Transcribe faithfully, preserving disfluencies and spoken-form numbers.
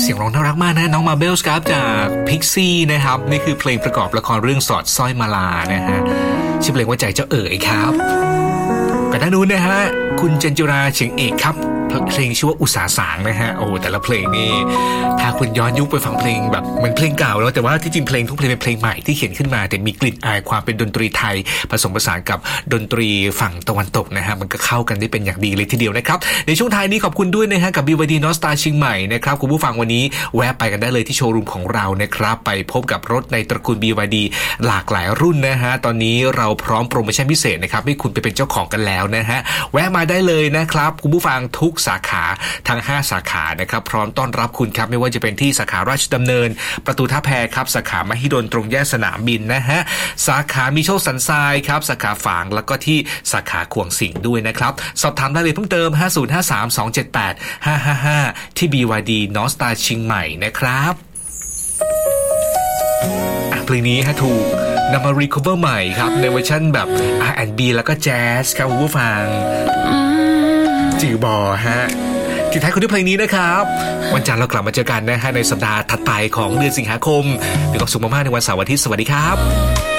เสียงร้องน่ารักมากนะน้องมาเบลส์ครับจากพิกซี่นะครับนี่คือเพลงประกอบละครเรื่องสอดสร้อยมาลานะฮะชื่อเพลงว่าใจเจ้าเอ๋ยครับกันด้านนู้นนะฮะคุณเจนจิราเฉียงเอกครับเพลงชื่อว่าอุตสาสางนะฮะโอ้แต่ละเพลงนี่ถ้าคุณย้อนยุคไปฟังเพลงแบบเหมือนเพลงเก่าแล้วแต่ว่าที่จริงเพลงทุกเพลงเป็นเพลงใหม่ที่เขียนขึ้นมาแต่มีกลิ่นอายความเป็นดนตรีไทยผสมผสานกับดนตรีฝั่งตะวันตกนะฮะมันก็เข้ากันได้เป็นอย่างดีเลยทีเดียวนะครับในช่วงท้ายนี้ขอบคุณด้วยนะฮะกับ บี วาย ดี North Star เชียงใหม่นะครับคุณผู้ฟังวันนี้แวะไปกันได้เลยที่โชว์รูมของเรานะครับไปพบกับรถในตระกูล บี วาย ดี หลากหลายรุ่นนะฮะตอนนี้เราพร้อมโปรโมชั่นพิเศษนะครับให้คุณไปเป็นเจ้าของกันแล้วนะฮะแวะมาได้เลยนะครับคุณผู้ฟังทุกสาขาทั้งห้าสาขานะครับพร้อมต้อนรับคุณครับไม่ว่าจะเป็นที่สาขาราชดำเนินประตูท่าแพครับสาขามหิดลตรงแยกสนามบินนะฮะสาขามีโชคสันทรายครับสาขาฝางแล้วก็ที่สาขาขวงสิงห์ด้วยนะครับสอบถามรายละเอียดเพิ่มเติมห้า ศูนย์ ห้า สาม สอง เจ็ด แปด ห้า ห้า ห้าที่ บี วาย ดี North Star เชียงใหม่นะครับเพลงนี้ฮะถูกนำมารีคัฟเวอร์ใหม่ครับในเวอร์ชันแบบ อาร์ แอนด์ บี แล้วก็แจ๊สครับคุณผู้ฟังจือบอฮะทิ้งท้ายคุณด้วยเพลงนี้นะครับวันจันทร์เรากลับมาเจอกันนะฮะในสัปดาห์ถัดไปของเดือนสิงหาคมมีความสุขมากๆในวันเสาร์อาทิตย์สวัสดีครับ